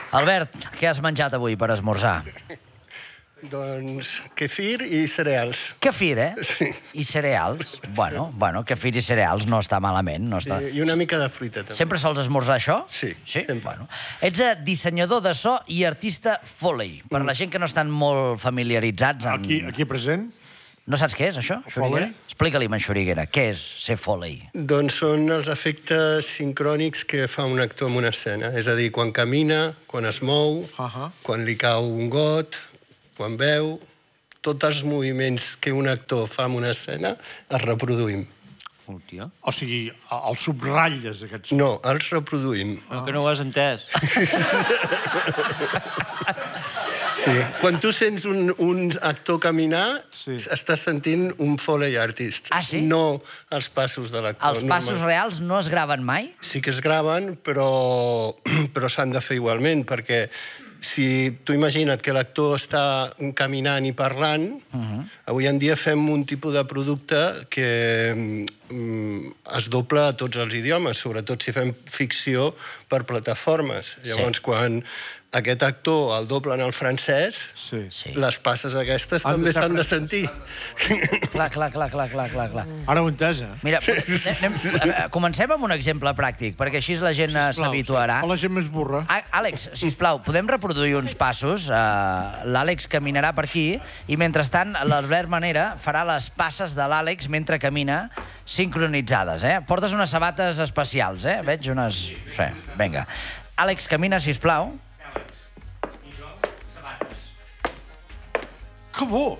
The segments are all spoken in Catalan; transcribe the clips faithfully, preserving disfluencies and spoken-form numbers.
Albert, què has menjat avui per esmorzar? Doncs kefir i cereals. Kefir, eh? Sí. I cereals. Bueno, bueno, kefir i cereals no està malament. No està... I una mica de fruita, també. Sempre sols esmorzar això? Sí, sí? sempre. Bueno. Ets dissenyador de so i artista Foley. Per la gent que no estan molt familiaritzats amb... Aquí, aquí present. No saps què és, això? Foley? Explica-li, en Xuriguera, què és ser Foley? Doncs són els efectes sincrònics que fa un actor en una escena. És a dir, quan camina, quan es mou, Uh-huh. quan li cau un got, quan veu... Tots els moviments que un actor fa en una escena els reproduïm. Hòstia. O sigui, els subratlles, aquests. No, els reproduïm. No, que no ho has entès. Sí. Quan tu sents un, un actor caminar, Sí. estàs sentint un Foley artist. Ah, sí? No els passos de l'actor. Els passos normal. reals no es graven mai? Sí que es graven, però, però s'han de fer igualment, perquè si tu imagina't que l'actor està caminant i parlant, uh-huh. avui en dia fem un tipus de producte que mm, es dobla a tots els idiomes, sobretot si fem ficció per plataformes. Llavors, Sí. quan aquest actor el doblen al francès, Sí. Sí. les passes aquestes Han de també ser s'han de fran- sentir. Clar, clar, clar, clar, clar, clar, clar. Ara ho he entès, eh? Mira, anem, eh, comencem amb un exemple pràctic, perquè així la gent eh, s'habituarà. O la gent més burra. Á- Àlex, sisplau, podem reproduir uns passos? Uh, L'Àlex caminarà per aquí i, mentrestant, l'Albert Manera farà les passes de l'Àlex mentre camina, sincronitzades, eh? Portes unes sabates especials, eh? Veig unes... Sí, vinga. Àlex, camina, sisplau. Que bo!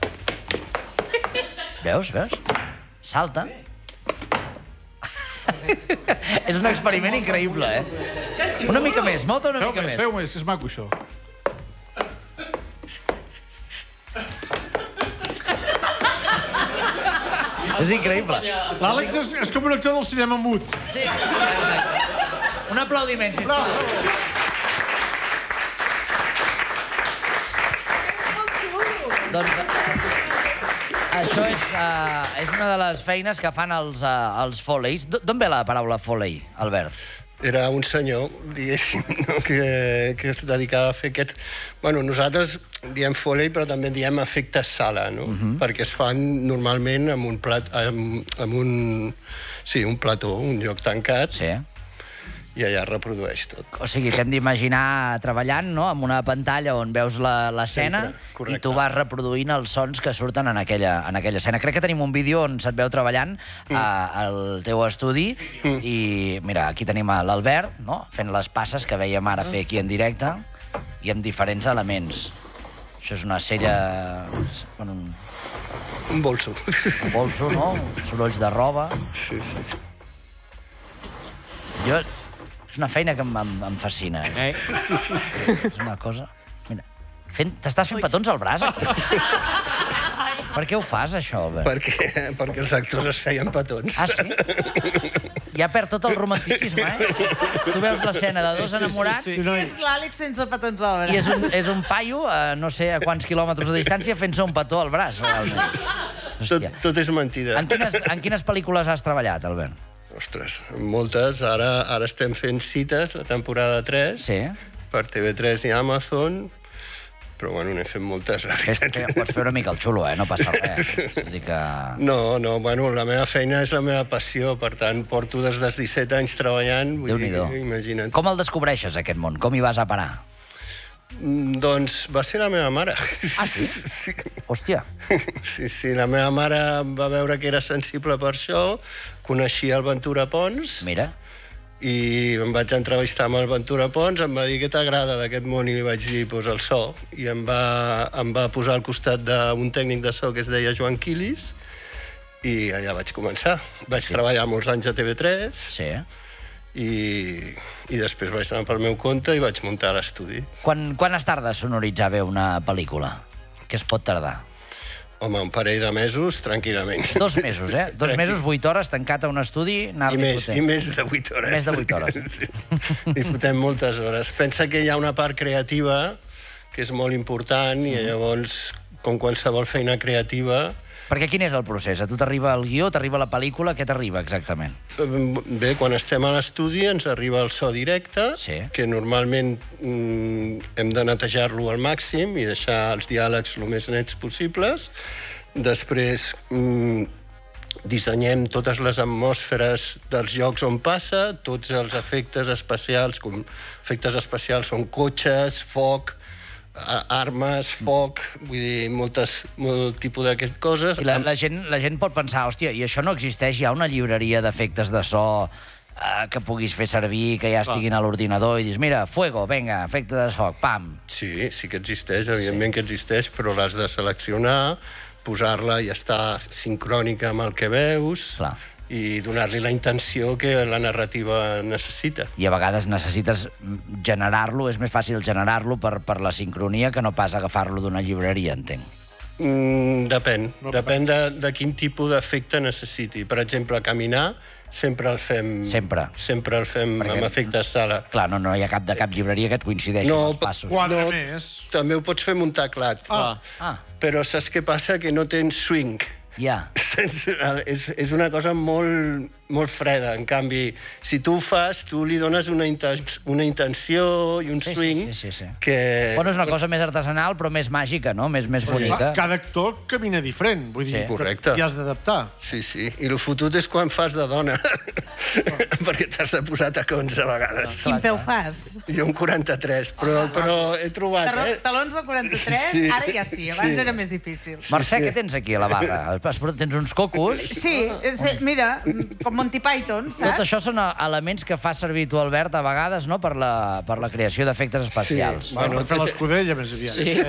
Veus, veus? Salta. És un experiment increïble, eh? Una mica més, molta una Feu mica més, més. feu més, que és maco, això. És increïble. L'Àlex és, és com un actor del cinema mut. Sí, exacte. Un aplaudiment, sisplau. Doncs això és, uh, és una de les feines que fan els, uh, els Foleys. D- D'on ve la paraula Foley, Albert? Era un senyor, diguéssim, no? que, que es dedicava a fer aquest... Bueno, nosaltres diem Foley, però també diem efectes sala, no? Uh-huh. Perquè es fan normalment amb un plat... amb, amb un... Sí, un plató, un lloc tancat, Sí. i allà es reprodueix tot. O sigui, t'hem d'imaginar treballant, no?, amb una pantalla on veus la- l'escena Sempre, correcte. i tu vas reproduint els sons que surten en aquella, en aquella escena. Crec que tenim un vídeo on se't veu treballant mm. a, al teu estudi mm. i, mira, aquí tenim a l'Albert, no?, fent les passes que veiem ara fer aquí en directe i amb diferents elements. Això és una sella... Bueno, un Un bolso. bolso, no?, sorolls de roba... Sí, sí. Jo... És una feina que em, em, em fascina. Eh? Eh? És una cosa... Mira, fent... t'estàs fent petons al braç, aquí? Per què ho fas, això, Albert? perquè, perquè els actors es feien petons. Ah, sí? Ja perd tot el romanticisme, eh? Tu veus l'escena de dos enamorats Sí, no, És l'Àlex sense petons al braç. i és un, és un paio, a no sé a quants quilòmetres de distància, fent-se un petó al braç, realment. Tot, Hòstia. tot és mentida. En quines, en quines pel·lícules has treballat, Albert? Ostres, moltes. Ara, ara estem fent cites, la temporada tres, Sí. per T V tres i Amazon, però bueno, n'he fet moltes. la Fes, veritat. pots fer una mica el xulo, eh? No passa res. Vull dir que... No, no, bueno, la meva feina és la meva passió, per tant, porto des dels disset anys treballant, vull dir, Déu-n'hi-do. imagina't. Com el descobreixes, aquest món? Com hi vas a parar? Mm, Doncs va ser la meva mare. Ah, sí? Sí, Hòstia. sí, sí, la meva mare va veure que era sensible per això, coneixia el Ventura Pons, Mira. i em vaig entrevistar amb el Ventura Pons, em va dir què t'agrada d'aquest món, i li vaig dir pues, el so, i em va, em va posar al costat d'un tècnic de so que es deia Joan Quilis, i allà vaig començar. Vaig sí. treballar molts anys a T V tres, Sí. i, i després vaig anar pel meu compte i vaig muntar l'estudi. Quan, quan es tarda a sonoritzar bé una pel·lícula? Què es pot tardar? Home, un parell de mesos, tranquil·lament. Dos mesos, eh? Dos mesos, vuit hores, tancat a un estudi, I anar-li més, fotent. I més de vuit hores. Més de vuit hores. Sí. Hi fotem moltes hores. Pensa que hi ha una part creativa que és molt important i llavors, com qualsevol feina creativa, Perquè quin és el procés? A tu t'arriba el guió, t'arriba la pel·lícula, què t'arriba exactament? Bé, quan estem a l'estudi ens arriba el so directe, Sí. que normalment mm, hem de netejar-lo al màxim i deixar els diàlegs el més nets possibles. Després mm, dissenyem totes les atmosferes dels llocs on passa, tots els efectes especials, com efectes especials són cotxes, foc, armes, foc, vull dir, moltes, molt tipus d'aquestes coses. I la, la, gent, la gent pot pensar, hòstia, i això no existeix? Hi ha una llibreria d'efectes de so eh, que puguis fer servir, que ja estiguin a l'ordinador i dius, mira, fuego, venga, efecte de foc, pam. Sí, sí que existeix, evidentment que existeix, però l'has de seleccionar, posar-la i estar sincrònica amb el que veus, Clar. i donar-li la intenció que la narrativa necessita. I a vegades necessites generar-lo, és més fàcil generar-lo per, per la sincronia que no pas agafar-lo d'una llibreria, entenc. Mm, depèn, depèn de, de quin tipus d'efecte necessiti. Per exemple, caminar sempre el fem... Sempre. Sempre el fem Perquè- amb efectes sala. Clar, no, no hi ha cap de cap llibreria que et coincideixi No, amb els passos. Quatre No, més. també ho pots fer amb un teclat. Ah. Ah, Però saps què passa? Que no tens swing. ja. Sense, és, és una cosa molt, molt freda. En canvi, si tu ho fas, tu li dones una, inten una intenció i un Sí, sí, swing sí, sí, sí. que... Bueno, és una cosa més artesanal, però més màgica, no? Més, més bonica. Cada actor camina diferent, vull dir, Sí. que Correcte. t'hi has d'adaptar. Sí, sí. I el fotut és quan fas de dona. Perquè t'has de posar tacons a vegades. Quin peu fas? Jo un quaranta-tres, però, però he trobat, Taló- eh? Talons del quaranta-tres? Sí. Ara ja sí, abans Sí. era més difícil. Mercè, què tens aquí a la barra? Has portat- Tens uns cocos? Sí, és, mira, com Monty Python, Tot saps? això són elements que fa servir tu, Albert, a vegades, no?, per la, per la creació d'efectes especials. Sí. Bueno, Bueno, per fer té- l'escudella, més aviat. Sí.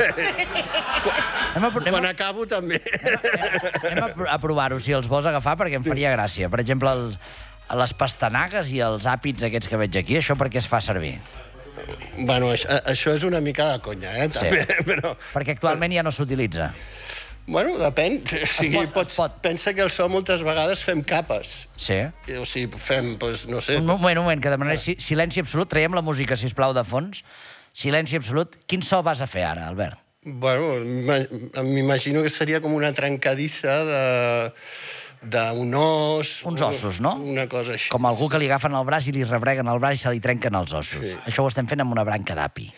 Anem a, anem Quan a, acabo, també. anem a, pro- a provar-ho, si els vols agafar, perquè em faria gràcia. Per exemple, el, les pastanagues i els àpits aquests que veig aquí, això per què es fa servir? Bueno, això, això és una mica de conya, eh? També, Sí. però... Perquè actualment ja no s'utilitza. Bueno, depèn. O sigui, pot, es pots, pot. Pensa que el so moltes vegades fem capes. Sí. O sigui, fem, doncs, no sé... Un moment, un moment, que demanaré si- silenci absolut. Traiem la música, si plau de fons. Silenci absolut. Quin so vas a fer ara, Albert? Bueno, m'ima- m'imagino que seria com una trencadissa de d'un os... Uns ossos, no? Una cosa així. Com algú que li agafen el braç i li rebreguen el braç i se li trenquen els ossos. Sí. Això ho estem fent amb una branca d'api.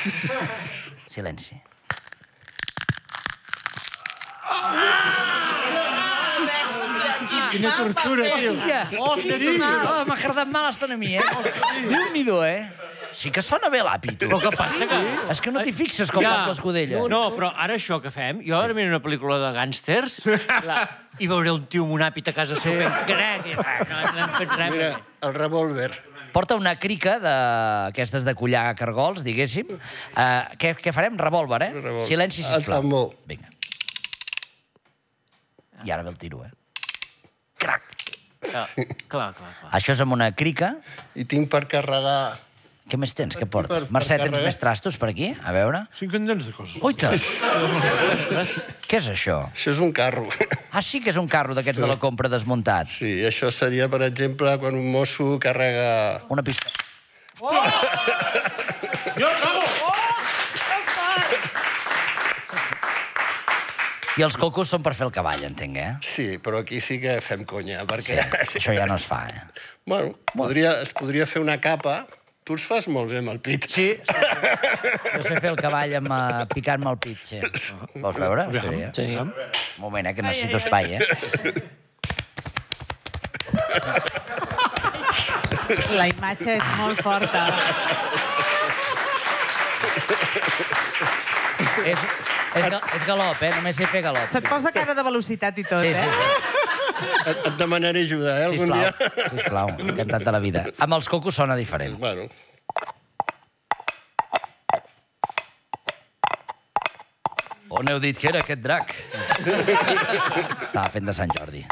Silenci. Quina tortura, tio. Hòstia, hòstia, oh, m'ha agradat mal estar a mi, eh? Déu-n'hi-do, eh? Sí que sona bé l'api, tu. Però què passa, que... És que no t'hi fixes com ja. l'escudella. No, però ara això que fem, jo ara miro una pel·lícula de gàngsters i veuré un tio amb un àpid a casa seu fent crec, i res, no n'hem fet res. Mira, el revòlver. Porta una crica d'aquestes de collar cargols, diguéssim. Uh, què, què farem? Revòlver, eh? Revòlver. Silenci, El sisplau. tambor. Vinga. I ara ve el tiro, eh? Crac! Ah, clar, clar, clar. Això és amb una crica. I tinc per carregar... Què més tens? Què portes? Per- per Mercè, tens carregar. més trastos per aquí? A veure. Cinc candents de coses. Oita! Què és això? Això és un carro. Ah, sí que és un carro d'aquests de la compra desmuntat. Sí, això seria, per exemple, quan un mosso carrega... Una pista. Jo, bravo! I els cocos són per fer el cavall, entenc, eh? Sí, però aquí sí que fem conya, perquè... Això ja no es fa, eh? Bueno, podria, es podria fer una capa. Tu els fas molt bé amb el pit. Sí, sí, sí. Jo sé fer el cavall amb, uh, picant-me el pit, sí. Vols veure? Sí. Sí. Un moment, eh, que necessito espai, eh? La imatge és molt forta. És, és, ga- és galop, eh? Només sé fer galop. Se't posa cara de velocitat i tot, Sí, sí, eh? sí. Et, et demanaré ajuda, eh, algun Sisplau, dia. sisplau, encantat de la vida. Amb els cocos sona diferent. Bueno, On heu dit que era aquest drac? Estava fent de Sant Jordi.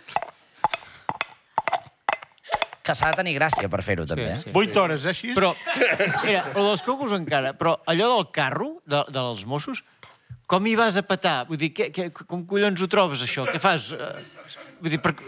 Que s'ha de tenir gràcia per fer-ho, també, eh? sí. Vuit hores, eh, així? Però, mira, el dels cocos encara, però allò del carro, de, dels Mossos, com hi vas a petar? Vull dir, que, que, com collons ho trobes, això? Què fas? Eh, Vull dir, per,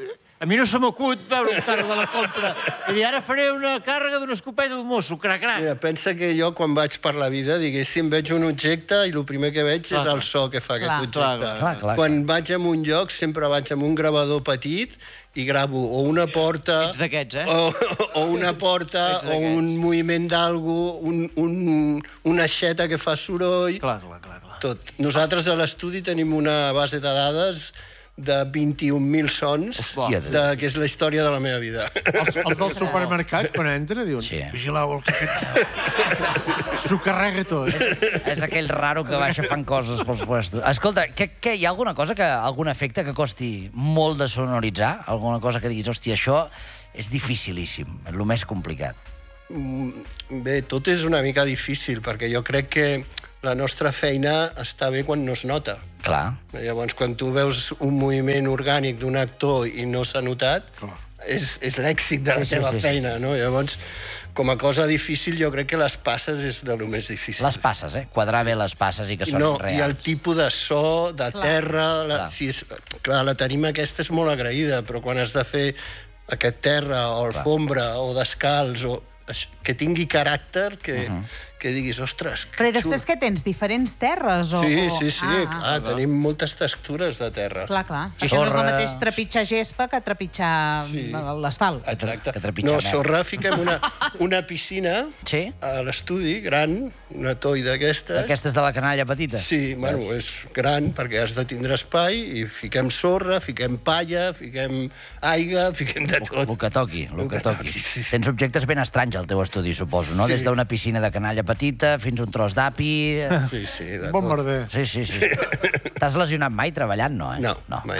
A mi no se m'acut veure un carro de la compra i dir, ara faré una càrrega d'una escopeta d'un mosso, crac, crac. Mira, pensa que jo, quan vaig per la vida, diguéssim, veig un objecte i el primer que veig és el so que fa aquest Clar. objecte. Clar, clar, clar, clar. Quan vaig a un lloc, sempre vaig amb un gravador petit i gravo o una porta... Ets d'aquests, eh? O, o una porta, Ets o un d'aquests. moviment d'algú, un, un, una aixeta que fa soroll... Clar, clar, clar. clar. Tot. Nosaltres a l'estudi tenim una base de dades de vint-i-un mil sons, Hòstia, de, que és la història de la meva vida. Els, els del supermercat, quan entra, diuen, Sí. vigileu el que aquest... S'ho carrega tot. És aquell raro que baixa fan coses pels puestos. Escolta, que, que hi ha alguna cosa, que algun efecte que costi molt de sonoritzar? Alguna cosa que diguis, hòstia, això és dificilíssim, és el més complicat. Bé, tot és una mica difícil, perquè jo crec que la nostra feina està bé quan no es nota. Clar. Llavors, quan tu veus un moviment orgànic d'un actor i no s'ha notat, Clar. és, és l'èxit de la Sí, sí, teva sí, sí. feina, no? Llavors, com a cosa difícil, jo crec que les passes és de lo més difícil. Les passes, eh? Quadrar bé les passes i que sonin No, reals. i el tipus de so, de terra... La, Clar. si és, clar, la tarima aquesta és molt agraïda, però quan has de fer aquest terra o alfombra o descalç, o, això- que tingui caràcter, que, uh -huh. que diguis, ostres... que Però i després xul. què tens? Diferents terres? O, Sí, o... sí, sí, ah, clar, tenim moltes textures de terra. Clar, clar. Això no és el Sorra. mateix trepitjar gespa que trepitjar Sí. l'asfalt. Exacte. que trepitjar No, merda. sorra, fiquem una, una piscina Sí? a l'estudi, gran, una toi d'aquestes. Aquesta és de la canalla petita? Sí, bueno, és gran perquè has de tindre espai i fiquem sorra, fiquem palla, fiquem aigua, fiquem de tot. El que toqui, el que toqui. Sí, sí. Tens objectes ben estranys al teu estudi, suposo, no? Sí. Des d'una piscina de canalla petita fins a un tros d'api... Sí, sí, de Bon tot. merder. Sí, sí, sí. T'has lesionat mai treballant, no, eh? No, no. mai.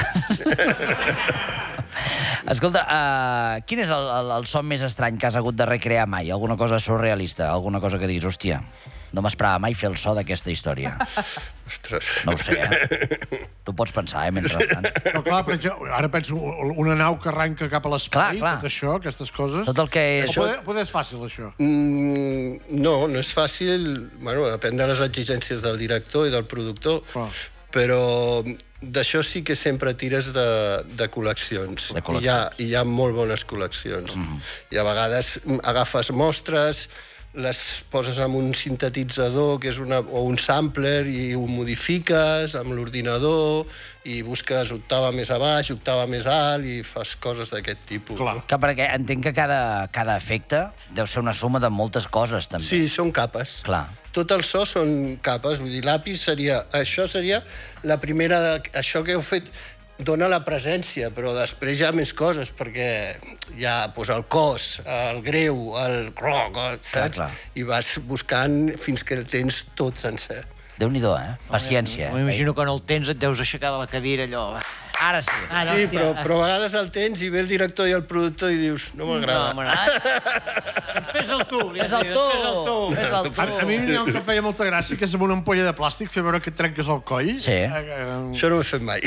Escolta, uh, quin és el, el, el son més estrany que has hagut de recrear mai? Alguna cosa surrealista? Alguna cosa que diguis, hòstia, no m'esperava mai fer el so d'aquesta història. Ostres. No ho sé, eh? Tu pots pensar, eh, mentrestant. Però clar, per exemple, ara penso una nau que arranca cap a Clar, l'espai, clar. tot això, aquestes coses. Tot el que és... O poder, poder és fàcil, això. Mm, no, no és fàcil. Bueno, depèn de les exigències del director i del productor. Clar. Però d'això sí que sempre tires de, de col·leccions. De col·leccions. I hi ha, i hi ha molt bones col·leccions. Mm. I a vegades agafes mostres, les poses amb un sintetitzador que és una, o un sampler i ho modifiques amb l'ordinador i busques octava més a baix, octava més alt i fas coses d'aquest tipus. Clar. No? Que perquè entenc que cada, cada efecte deu ser una suma de moltes coses, també. Sí, són capes. Clar. Tot el so són capes. Vull dir, l'àpis seria... Això seria la primera... Això que heu fet dona la presència, però després hi ha més coses, perquè hi ha doncs, el cos, el greu, el rock, saps? clar. I vas buscant fins que el tens tot sencer. Déu-n'hi-do, eh? Paciència. M'imagino que quan el tens et deus aixecar de la cadira allò... Ara sí. Ara, Sí, hòstia. però, però a vegades el tens i ve el director i el productor i dius, no No, m'agrada. m'agrada. Doncs fes-el tu. li has És el dit, tu! Fes el tu. És el A, a mi n'hi ha un que feia molta gràcia, que és amb una ampolla de plàstic fer veure que et trenques el coll. Sí. Eh, eh, Això no ho he fet mai.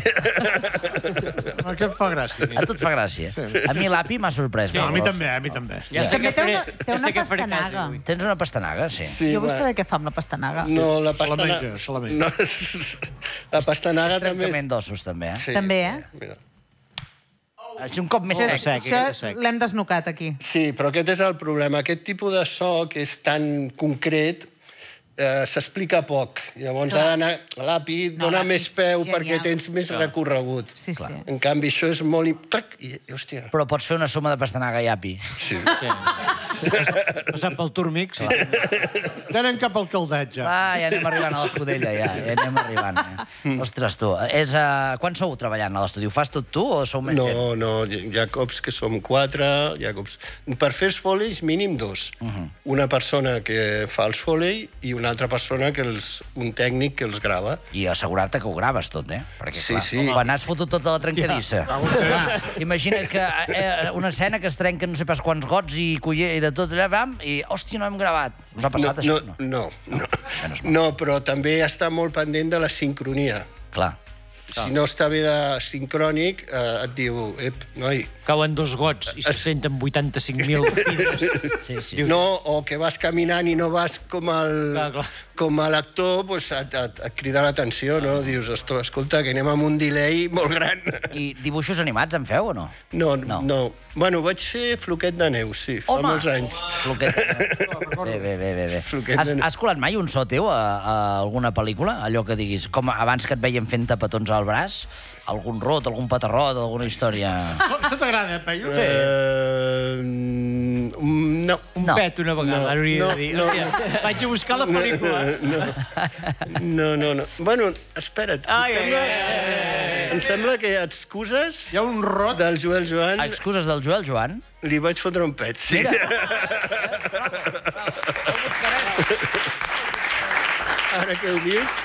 Aquest fa gràcia. A tu et fa gràcia. A mi l'api m'ha sorprès. No, a mi molt. també, a mi també. Ja sé També què té faré, una- té ja una sé què faré a casa pastanaga. avui. Tens una pastanaga? Sí. Sí, Jo vull va. saber què fa amb la pastanaga. No, la Se la pastanaga... menja, se la menja. No, la pastanaga també és... Trencament d'ossos, també, eh? Sí. També, eh? Mira. Així un cop més Això, sec. sec, això aquest és sec. l'hem desnucat, aquí. Sí, però aquest és el problema. Aquest tipus de so, que és tan concret, eh, s'explica poc. Llavors Clar. ha d'anar... L'API No, dona l'API més és peu genial. perquè tens més recorregut. Sí, sí. En canvi, això és molt... im- Tac, i, i, hòstia. Però pots fer una suma de pastanaga i api. Sí. Passant pel Turmix. Tenen cap al caldet, ja. Ah, ja anem arribant a l'escudella, ja. Ja anem arribant. Eh? Ostres, tu. És, uh, quan sou treballant a l'estudi? Ho fas tot tu o sou més gent? No, no, hi ha cops que som quatre, hi ha cops... Per fer els folis, mínim dos. Uh -huh. Una persona que fa els foley i una altra persona, que els, un tècnic que els grava. I assegurar-te que ho graves tot, eh? Perquè, Sí, clar, sí. quan has fotut tota la trencadissa... Imagina't que eh, una escena que es trenca no sé pas quants gots i culler i de tot allà, vam, i, hòstia, no hem gravat. Us ha passat no, això? no, no, no. Menys mal. No, però també està molt pendent de la sincronia. Clar. si no està bé de sincrònic, eh, et diu, ep, noi... Cauen dos gots i se senten vuitanta-cinc mil vidres. Sí, sí. No, o que vas caminant i no vas com el, Clar, clar. com a l'actor, doncs et, et, et crida l'atenció, no? Dius, ostres, escolta, que anem amb un delay molt gran. I dibuixos animats en feu o no? No, No. no. no. Bueno, vaig fer Floquet de neu, sí, fa Home! molts anys. Floquet. Bé, bé, bé, bé. bé. Floquet Has, de- has colat mai un so teu a, a alguna pel·lícula? Allò que diguis, com abans que et veiem fent tapetons al braç, algun rot, algun patarrot, alguna història... Això t'agrada, Peyu? Sí. Eh, no. Un No. pet una vegada, No, hauria no, de dir. no. Hòstia, vaig a buscar la pel·lícula. No, no, no. Bueno, espera't. Ai, em, ai, sembla, ai, em sembla que excuses Hi ha un rot. del Joel Joan Excuses del Joel Joan? li vaig fotre un pet, sí. Ara que ho dius...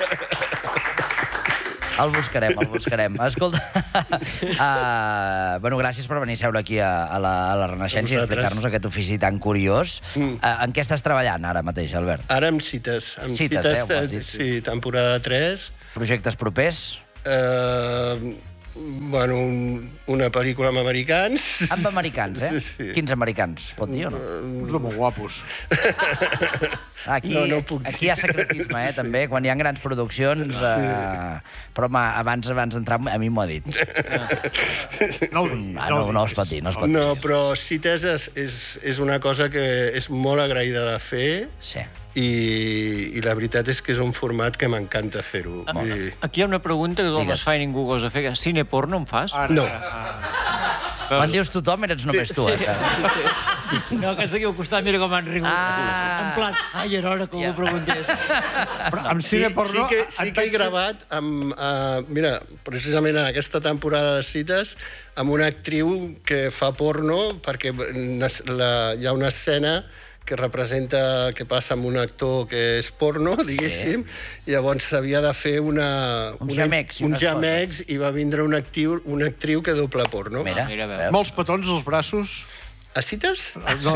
El buscarem, el buscarem. Escolta, uh, bueno, gràcies per venir a seure aquí a, a, la, a la Renaixença i vosaltres. explicar-nos aquest ofici tan curiós. Mm. Uh, en què estàs treballant ara mateix, Albert? Ara amb cites. Amb Cites, eh, ho has dit. Sí, temporada tres. Projectes propers? Eh, bueno, un, una pel·lícula amb americans. Amb americans, eh? Sí, sí. Quins americans? Pot dir o no? Uns de molt guapos. Aquí, No, no puc aquí hi ha dir. secretisme, eh, també, quan hi ha grans produccions. Eh, però home, abans, abans d'entrar, a mi m'ho ha dit. No ho diguis, Ah, no, no es pot dir, no es pot dir. No, però cites és, és, és una cosa que és molt agraïda de fer Sí. i, i la veritat és que és un format que m'encanta fer-ho. I... Aquí hi ha una pregunta que tothom Digues. es fa i ningú gosa fer. Cine porno em fas? No, Quan dius tothom, eres només tu, eh? No, que aquí al costat, mira com han rigut. Ah. En plan, ai, era hora que Ja. ho preguntés. Però amb sí, cine sí porno... que, en sí que he Peyu- gravat amb, uh, mira, precisament en aquesta temporada de cites amb una actriu que fa porno perquè nes- la, hi ha una escena que representa que passa amb un actor que és porno, diguéssim, i llavors s'havia de fer una... Uns una, gemecs i uns unes gemecs i va vindre una actriu, una actriu que dobla porno. Mira, Mira, a veure. veus? Molts petons als braços. A cites? No,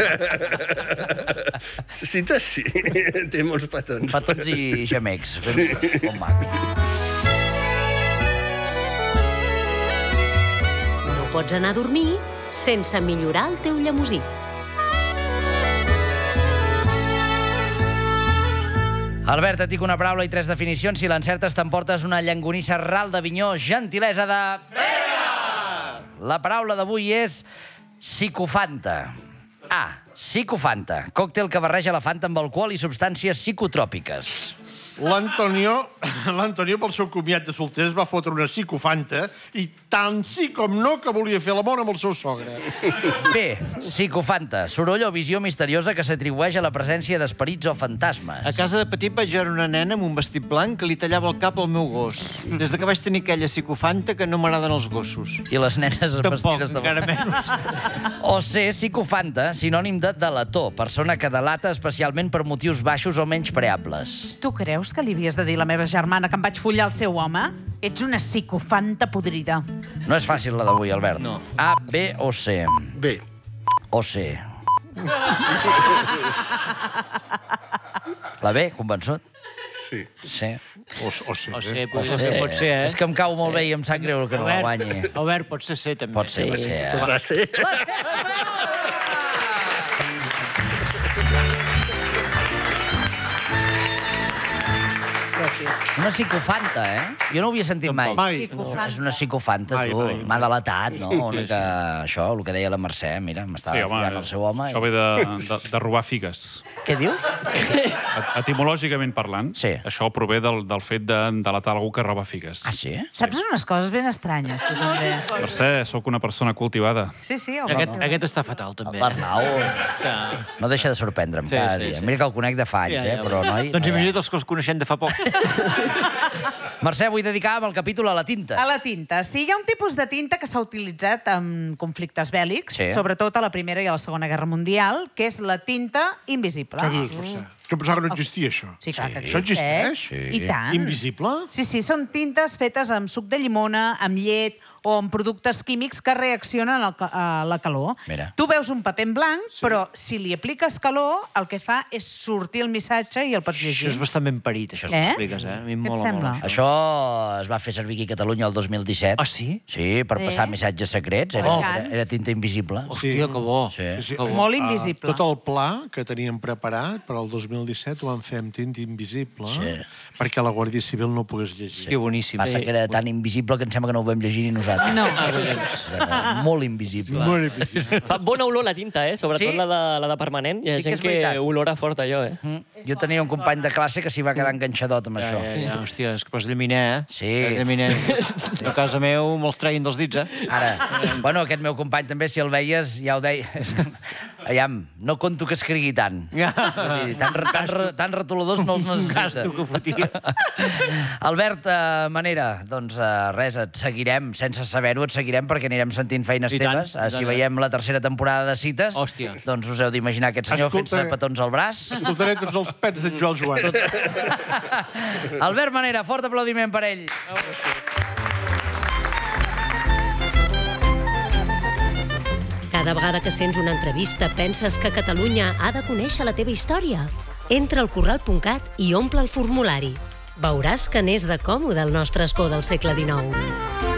Sí. Cites sí, té molts petons. Petons i gemecs. Sí. Com maco. No pots anar a dormir sense millorar el teu llemosí. Albert, et dic una paraula i tres definicions. Si l'encertes, t'emportes una llangonissa ral d'Avinyó, gentilesa de... Pere! La paraula d'avui és psicofanta. A. Psicofanta. Còctel que barreja la fanta amb alcohol i substàncies psicotròpiques. L'Antonio, l'Antonio pel seu comiat de solters va fotre una psicofanta i tant sí com no que volia fer l'amor amb el seu sogre. B. Psicofanta. Soroll o visió misteriosa que s'atribueix a la presència d'esperits o fantasmes. A casa de petit vaig veure una nena amb un vestit blanc que li tallava el cap al meu gos. Des de que vaig tenir aquella psicofanta que no m'agraden els gossos. I les nenes Tampoc, vestides de... encara menys. O C. Psicofanta, sinònim de delator, persona que delata especialment per motius baixos o menys preables. Tu creus que li havies de dir a la meva germana que em vaig follar el seu home? Ets una psicofanta podrida. No és fàcil la d'avui, Albert. No. A, B o C. Bé, O C. La B, convençut? sí. Sí. O, o sí, O eh? ser, pot, ser, pot ser, eh? És que em cau molt bé i em sap greu que no la guanyi. Albert, Albert, pot ser C, també. Pot ser, pot ser. Eh? Podrà ser. Gràcies. Una psicofanta, eh? Jo no ho havia sentit mai. Mai. Psicofanta. És una psicofanta, Mai, tu. mai, M'ha delatat, no? Una que... Això, el que deia la Mercè, mira, m'estava Sí, home, follant el seu home. això ve de, de, de robar figues. Què dius? Et- Etimològicament parlant, Sí. això prové del, del fet de delatar algú que roba figues. Ah, sí? Saps unes coses ben estranyes, tu també. Per ser, sóc una persona cultivada. Sí, sí, home. Aquest, aquest està fatal, també. L'Arnau Que... no deixa de sorprendre'm Sí, cada sí, dia. sí. Mira que el conec de fa anys, eh? Però, noi... Doncs imagina't els que els coneixem de fa poc. Mercè, vull dedicar el capítol a la tinta. A la tinta. Sí, hi ha un tipus de tinta que s'ha utilitzat en conflictes bèl·lics, Sí. sobretot a la Primera i a la Segona Guerra Mundial, que és la tinta invisible. Què dius, Mercè? Que pensava que no existia, això. Sí, clar, que Això existeix? I tant. Invisible? Sí, sí, són tintes fetes amb suc de llimona, amb llet o amb productes químics que reaccionen al ca- a la calor. Mira. Tu veus un paper en blanc, però si li apliques calor, el que fa és sortir el missatge i el pots llegir. Això és bastant ben parit, això que Eh? expliques, eh? A mi em Què et mola sembla? molt. Això es va fer servir aquí a Catalunya el dos mil disset. Ah, sí? Sí, per passar Eh? missatges secrets. Era, Oh. era, era tinta invisible. Hòstia, que bo. Sí. Sí, Que bo. Molt Ah, invisible. tot el pla que teníem preparat per al dos mil disset ho vam fer amb tinta invisible Sí. perquè la Guàrdia Civil no ho pogués llegir. Que boníssim. Passa que era tan invisible que em sembla que no ho vam llegir ni nosaltres. No. Era molt invisible. Molt invisible. Fa bona olor la tinta, eh? Sobretot Sí? la, de, la de permanent. Hi ha Sí que gent és que, veritat. olora fort, allò, eh? Mm. Jo tenia un company de classe que s'hi va quedar enganxadot amb això. Ja, ja, hòstia, és que pots llaminar, eh? Sí. Pots llaminar. A casa meu me'ls treien dels dits, eh? Ara, bueno, aquest meu company també, si el veies, ja ho deia... Aviam, no conto que escrigui tant. Vull dir, Tan, re- tan, re- tan retoladors no els necessita. Gasto que fotia. Albert eh, Manera, doncs eh, res, et seguirem, sense saber-ho, et seguirem perquè anirem sentint feines I tant, teves. i Eh, Si tant, eh? veiem la tercera temporada de Cites, Hòstia. doncs us heu d'imaginar aquest senyor Escolta- fent-se petons al braç. Escoltaré tots els pets de Joel Joan. Albert Manera, fort aplaudiment per ell. Cada vegada que sents una entrevista penses que Catalunya ha de conèixer la teva història. Entra al corral punt cat i omple el formulari. Veuràs que n'és de còmode el nostre escó del segle dinou.